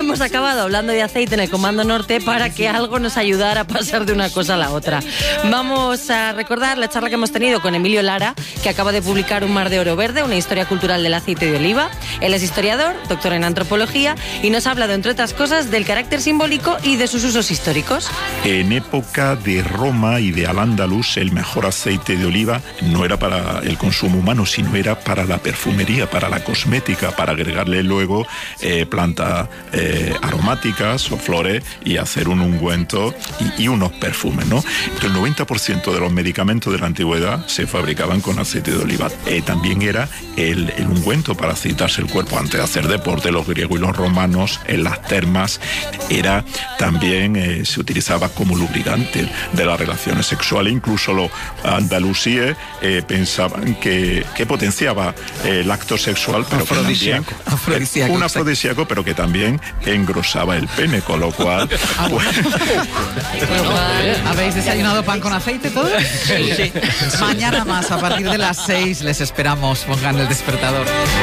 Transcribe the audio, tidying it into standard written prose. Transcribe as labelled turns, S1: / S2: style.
S1: hemos acabado hablando de aceite en el Comando Norte para que algo nos ayudara a pasar de una cosa a la otra. Vamos a recordar la charla que hemos tenido con Emilio Lara, que acaba de publicar Un mar de oro verde, una historia cultural del aceite de oliva. Él es historiador, doctor en antropología, y nos ha hablado, entre otras cosas, del carácter simbólico y de sus usos históricos.
S2: En época de Roma y de Al-Ándalus, el mejor aceite de oliva no era para el consumo humano, sino era para la perfumería, para la cosmética, para agregarle luego plantas aromáticas o flores y hacer un ungüento y unos perfumes, ¿no? El 90% de los medicamentos de la antigüedad se fabricaban con aceite de oliva. También era el ungüento para aceitarse el cuerpo antes de hacer deporte. Los griegos y los romanos en las termas era también se utilizaba como lubricante de las relaciones sexuales. Incluso los andalusíes pensaban que potenciaba el acto sexual, pero
S3: afrodisíaco.
S2: Un afrodisíaco, pero que también engrosaba el pene, con lo cual...
S3: ¿Habéis desayunado pan con aceite todos?
S1: Sí.
S3: Mañana más, a partir de las 6 les esperamos. Pongan el despertador.